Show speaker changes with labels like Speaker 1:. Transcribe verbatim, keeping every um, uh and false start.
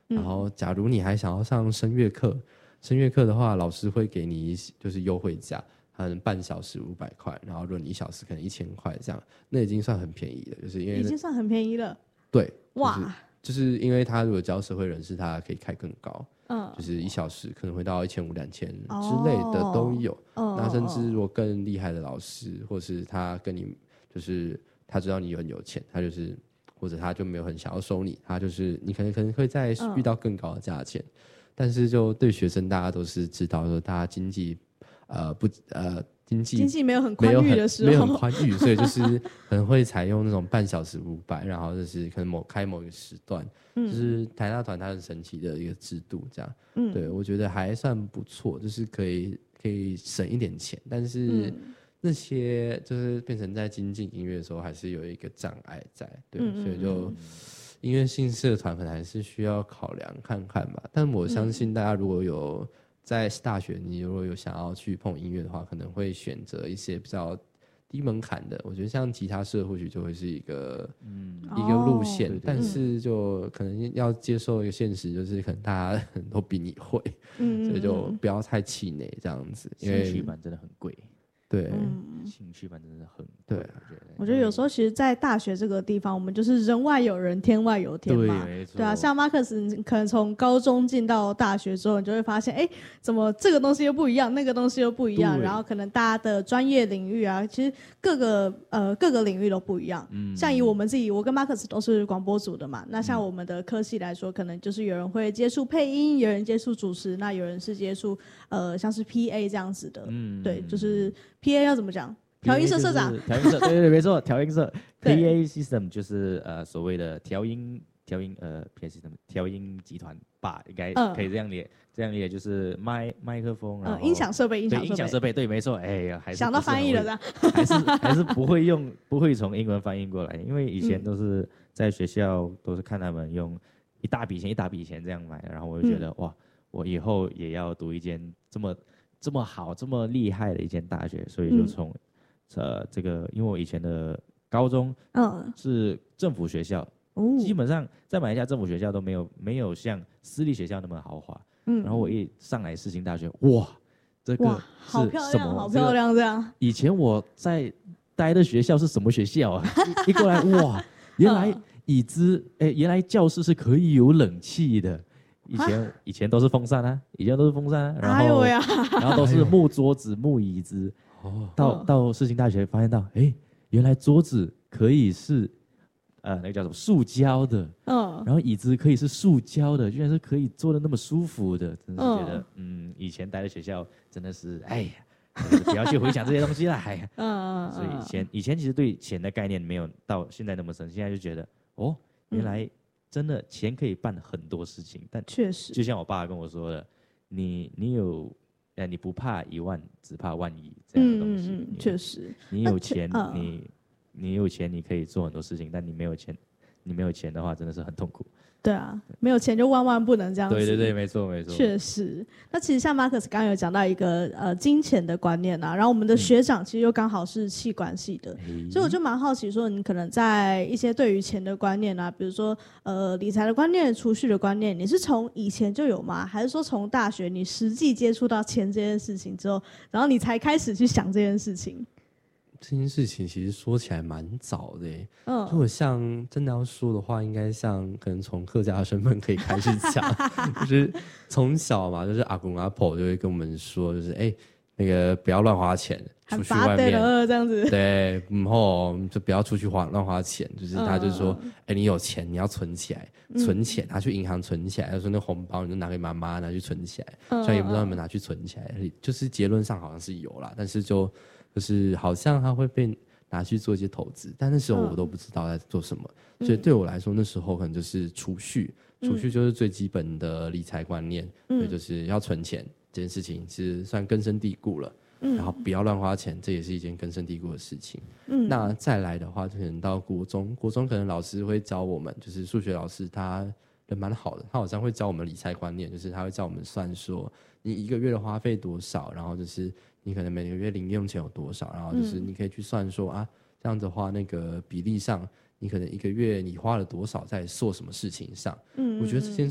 Speaker 1: 然后假如你还想要上声乐课，声乐课的话，老师会给你就是优惠价，可能半小时五百块，然后如果你一小时可能一千块这样，那已经算很便宜了，就是因为
Speaker 2: 已经算很便宜了。
Speaker 1: 对，
Speaker 2: 哇，
Speaker 1: 就是、就是因为他如果教社会人士，他可以开更高。
Speaker 2: 嗯，
Speaker 1: 就是一小时可能会到一千五、两千之类的都有。
Speaker 2: 哦、
Speaker 1: 那甚至如果更厉害的老师，或是他跟你就是他知道你很有钱，他就是或者他就没有很想要收你，他就是你可能可能会再遇到更高的价钱。嗯、但是就对学生，大家都是知道说，大家经济呃不呃。经济
Speaker 2: 经济没有很宽裕的时候，
Speaker 1: 没有很宽裕，所以就是可能会采用那种半小时五百，然后就是可能某开某一个时段，嗯、就是台大团它很神奇的一个制度，这样，嗯、对我觉得还算不错，就是可以可以省一点钱，但是那些就是变成在精进音乐的时候，还是有一个障碍在，对，嗯、所以就音乐性社团可能还是需要考量看看吧，但我相信大家如果有。在大学，你如果有想要去碰音乐的话，可能会选择一些比较低门槛的。我觉得像吉他社或许就会是一个、嗯、一个路线，哦、但是就可能要接受一个现实，就是可能大家都比你会，嗯、所以就不要太气馁这样子。因为
Speaker 3: 兴趣班真的很贵。
Speaker 1: 对，
Speaker 3: 嗯、兴趣班真的很
Speaker 1: 对，
Speaker 3: 我觉得。
Speaker 2: 我觉得有时候其实，在大学这个地方，我们就是人外有人，天外有天嘛。
Speaker 3: 对，
Speaker 2: 对啊，像马克思，你可能从高中进到大学之后，你就会发现，哎，怎么这个东西又不一样，那个东西又不一样，然后可能大家的专业领域啊，其实各个呃各个领域都不一样。嗯，像以我们自己，我跟马克思都是广播组的嘛。那像我们的科系来说，可能就是有人会接触配音，有人接触主持，那有人是接触呃像是 P A 这样子的。嗯，对，就是 P A 要怎么讲？调音社社长，
Speaker 3: 调音社，对对对，没错，调音社 ，P A system 就是呃所谓的调音调音呃 P A system 调音集团吧，应该可以这样理、嗯、这样理解，就是麦麦克风，然后、
Speaker 2: 嗯、音响设备，音响设备，
Speaker 3: 音响设备，对，没错，哎呀，还是
Speaker 2: 想到翻译了的，
Speaker 3: 还是还是不会用，不会从英文翻译过来，因为以前都是在学校都是看他们用一大笔钱一大笔钱这样买，然后我就觉得、嗯、哇，我以后也要读一间这么这么好这么厉害的一间大学，所以就从、嗯呃，这个因为我以前的高中是政府学校，嗯、基本上在马来西亚政府学校都没有没有像私立学校那么豪华。嗯，然后我一上来世新大学，哇，这个
Speaker 2: 好漂亮，好漂亮，这样。
Speaker 3: 这个、以前我在待的学校是什么学校啊？一, 一过来，哇，原来椅子，哎，原来教室是可以有冷气的。以前以前都是风扇啊，以前都是风扇、啊，然后、哎、呀然后都是木桌子、木椅子。哦、到到世新大学发现到，哎，原来桌子可以是，呃，那个叫什么塑胶的，嗯，然后椅子可以是塑胶的，居然是可以坐的那么舒服的，真的是觉得，嗯, 嗯，以前待的学校真的是，哎呀，不要去回想这些东西了，哎呀，嗯，所以以前以前其实对钱的概念没有到现在那么深，现在就觉得，哦，原来真的钱可以办很多事情，但
Speaker 2: 确实，
Speaker 3: 就像我爸跟我说的，你你有。呃，你不怕一万，只怕万一这样的东西。
Speaker 2: 嗯嗯，确实。
Speaker 3: 你有钱，呃、你你有钱，你可以做很多事情，但你没有钱，你没有钱的话，真的是很痛苦。
Speaker 2: 对啊，没有钱就万万不能这样子。
Speaker 3: 对对对，没错没错。
Speaker 2: 确实，那其实像马克思刚刚有讲到一个呃金钱的观念啊，然后我们的学长其实又刚好是企管系的，嗯、所以我就蛮好奇说，你可能在一些对于钱的观念啊，比如说呃理财的观念、储蓄的观念，你是从以前就有吗？还是说从大学你实际接触到钱这件事情之后，然后你才开始去想这件事情？
Speaker 1: 这件事情其实说起来蛮早的耶，嗯，如果像真的要说的话，应该像可能从客家的身份可以开始讲，就是从小嘛，就是阿公阿婆就会跟我们说，就是哎、欸，那个不要乱花钱，出去外面
Speaker 2: 这样子，
Speaker 1: 对，然后就不要出去花乱花钱，就是他就说，哎、嗯欸，你有钱你要存起来，存钱，拿去银行存起来，他说那红包你就拿给妈妈拿去存起来，嗯、虽然也不知道你们拿去存起来，就是结论上好像是有啦，但是就。就是好像他会被拿去做一些投资，但那时候我都不知道在做什么，嗯、所以对我来说那时候可能就是储蓄，嗯、储蓄就是最基本的理财观念，嗯、所以就是要存钱这件事情其实算根深蒂固了，嗯、然后不要乱花钱，这也是一件根深蒂固的事情。嗯、那再来的话，就可能到国中，国中可能老师会教我们，就是数学老师他人蛮好的，他好像会教我们理财观念，就是他会教我们算说你一个月的花费多少，然后就是你可能每个月零用钱有多少，然后就是你可以去算说、嗯、啊，这样子的话那个比例上，你可能一个月你花了多少在做什么事情上。嗯，我觉得这件